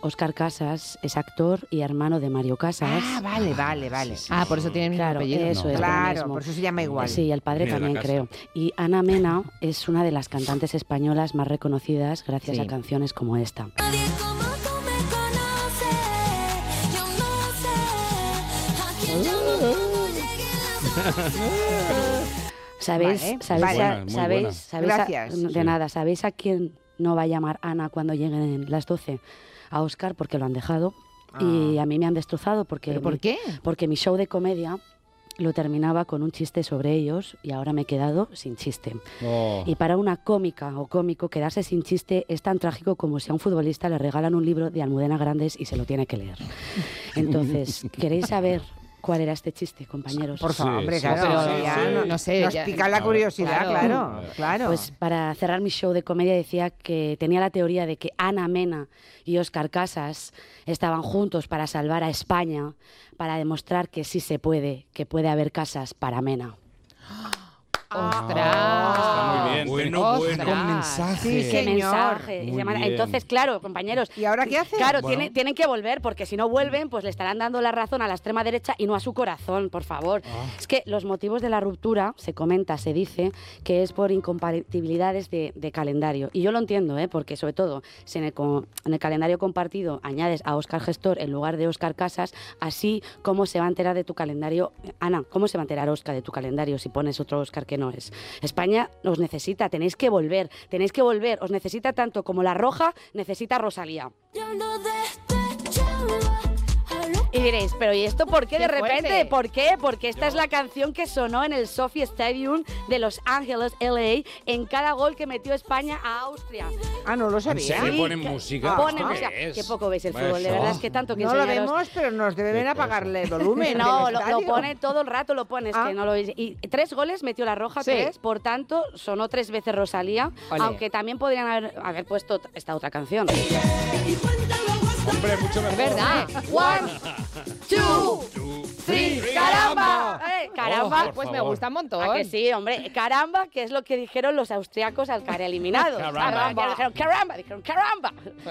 Óscar Casas es actor y hermano de Mario Casas. Ah, vale. Por eso tiene el mismo apellido. Eso es. Claro, por eso se llama igual. Sí, el padre también creo. Y Ana Mena es una de las cantantes españolas más reconocidas gracias a canciones como esta. Nadie como tú me conoce, yo no sé a quién llamo cuando llegue la ¿Sabéis? Gracias. De nada, ¿sabéis a quién no va a llamar Ana cuando lleguen las 12? A Óscar, porque lo han dejado. Y a mí me han destrozado porque... ¿Pero por qué? Porque mi show de comedia lo terminaba con un chiste sobre ellos y ahora me he quedado sin chiste. Y para una cómica o cómico, quedarse sin chiste es tan trágico como si a un futbolista le regalan un libro de Almudena Grandes y se lo tiene que leer. Entonces, ¿queréis saber cuál era este chiste, compañeros? Por favor, hombre, Sí, claro. pero Ya no sé, nos ya- pica la curiosidad, claro. Pues para cerrar mi show de comedia decía que tenía la teoría de que Ana Mena y Óscar Casas estaban juntos para salvar a España, para demostrar que sí se puede, que puede haber casas para Mena. ¡Ostras! Está muy bien. Bueno. Con mensaje. Sí, ¡Qué señor. mensaje! Muy bien. Entonces, claro, compañeros... ¿Y ahora qué hacen? Claro, Bueno. tienen que volver, porque si no vuelven, pues le estarán dando la razón a la extrema derecha y no a su corazón, por favor. Es que los motivos de la ruptura, se comenta, se dice, que es por incompatibilidades de calendario. Y yo lo entiendo, porque sobre todo, si en el calendario compartido añades a Óscar Gestor en lugar de Óscar Casas, así, ¿cómo se va a enterar de tu calendario? Ana, ¿cómo se va a enterar Óscar de tu calendario si pones otro Óscar que no es? España os necesita, tenéis que volver, os necesita tanto como La Roja necesita a Rosalía. Yendo desde Chamba a lo Y diréis, pero ¿y esto por qué de ¡Qué repente? fuerte! ¿Por qué? Porque esta es la canción que sonó en el Sophie Stadium de Los Ángeles, LA, en cada gol que metió España a Austria. Ah, no lo ¿En sabía. serio Sí, ponen que- música? Ponen ¿Esto música. qué es? Qué poco veis el Vaya fútbol, de show. verdad es que tanto que No lo enseñaros. vemos, pero nos deben Qué apagarle el volumen. No, del lo estadio. pone todo el rato, lo pones, Ah. que no lo veis. Y 3 goles metió La Roja, Sí. 3, por tanto, sonó 3 veces Rosalía, Ole. aunque también podrían haber puesto esta otra canción. Hombre, mucho mejor. Es verdad. 1, 2, 3, ¡caramba! ¡Caramba! Por Pues me favor. gusta un montón. ¿A que sí, hombre? Caramba, que es lo que dijeron los austriacos al caer eliminados. Caramba. Dijeron caramba.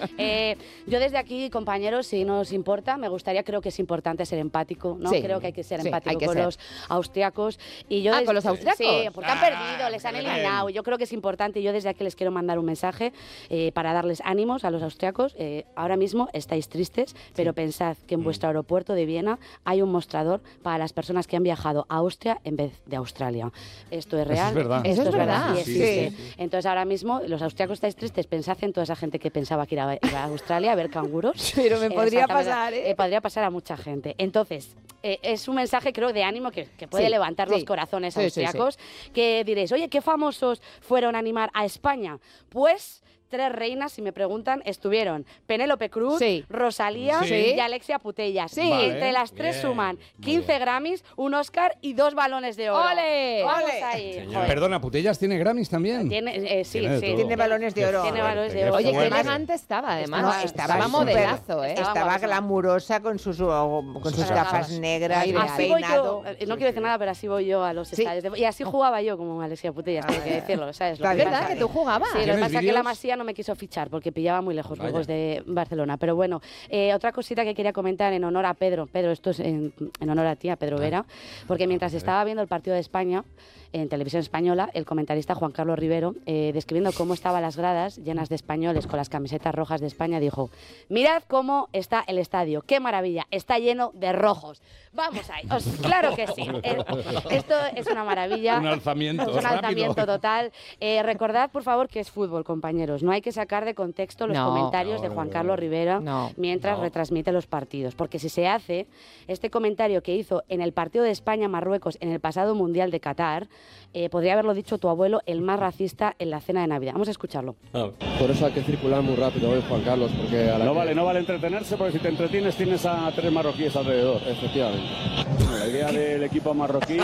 Yo desde aquí, compañeros, si nos importa, me gustaría, creo que es importante ser empático, ¿no? Sí. Creo que hay que ser Sí, empático hay que con ser. los austriacos. Y yo ¿con los austriacos? Sí, porque han perdido, les han que eliminado. bien. Yo creo que es importante. Yo desde aquí les quiero mandar un mensaje para darles ánimos a los austriacos. Ahora mismo estáis tristes, pero pensad que en vuestro aeropuerto de Viena hay un mostrador para las personas que han viajado a Austria en vez de Australia. Esto es real. es verdad. Esto Eso es verdad. y existe. Sí. Entonces ahora mismo los austriacos estáis tristes, pensad en toda esa gente que pensaba que iba a Australia a ver canguros. Pero me podría Exactamente. pasar, ¿eh? Podría pasar a mucha gente. Entonces, es un mensaje, creo, de ánimo que puede Sí, levantar sí. los corazones Sí, sí, austriacos, que diréis, oye, ¿qué famosos fueron a animar a España? Pues 3 reinas, si me preguntan, estuvieron Penélope Cruz, Sí. Rosalía Sí. y Alexia Putellas. Sí. Vale, Entre las 3 bien, suman muy 15 bien. Grammys, un Oscar y 2 balones de oro. ¡Ole! Vamos ¡Ole! ahí. Señor. Joder. Perdona, ¿Putellas tiene Grammys también? Sí, Tiene de sí. todo. Tiene balones de oro. Tiene balones de Qué oro. Oye, qué fuerte. elegante estaba, además. No, estaba súper- modelazo, ¿eh? Estaba Estaba guapísima. glamurosa con sus sus gafas gafas. negras, Ay, bien Así voy yo, peinado. no quiero decir nada, pero así voy yo a los Sí. estadios. Y así jugaba yo como Alexia Putellas, tengo que decirlo, ¿sabes? Lo Es que ¿Verdad pasa- que tú jugabas? Sí, lo que ¿Tienes pasa es que la vídeos? Masía no me quiso fichar porque pillaba muy lejos Vaya. luego de Barcelona. Pero bueno, otra cosita que quería comentar en honor a Pedro. Pedro, esto es en honor a ti, a Pedro Vera, porque mientras estaba viendo el partido de España en televisión española, el comentarista Juan Carlos Rivero, describiendo cómo estaban las gradas llenas de españoles con las camisetas rojas de España, dijo: mirad cómo está el estadio, qué maravilla, está lleno de rojos. Vamos ahí, claro que sí. Esto es una maravilla. Un alzamiento. Es un alzamiento rápido. total. Recordad, por favor, que es fútbol, compañeros. No hay que sacar de contexto los No. comentarios de Juan Carlos Rivera No. mientras retransmite los partidos. Porque si se hace este comentario que hizo en el partido de España-Marruecos en el pasado Mundial de Qatar, podría haberlo dicho tu abuelo, el más racista en la cena de Navidad. Vamos a escucharlo. Por eso hay que circular muy rápido hoy, Juan Carlos, porque a la No vale entretenerse porque si te entretienes tienes a 3 marroquíes alrededor. Efectivamente. La idea del equipo marroquí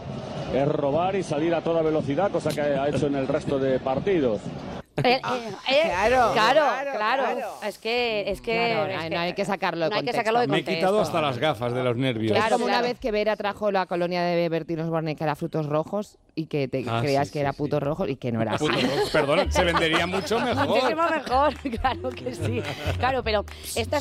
es robar y salir a toda velocidad, cosa que ha hecho en el resto de partidos. Claro. Es que Claro, no hay que sacarlo de no hay que contexto. sacarlo de Me he contexto. quitado hasta las gafas de los nervios. Claro, Es como una claro. vez que Vera trajo la colonia de Bertín Osborne que era frutos rojos y que te creías sí, que era sí, putos sí. rojos y que no era así. Perdón, se vendería mucho mejor. Muchísimo mejor, claro que sí. Claro, pero esta